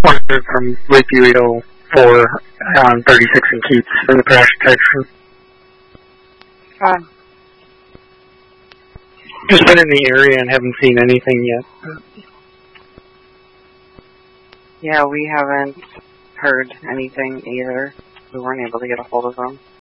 100 from Lakeview 804 on 36 and Keats for the crash detection. Just been in the area and haven't seen anything yet. Yeah, we haven't heard anything either. We weren't able to get a hold of them.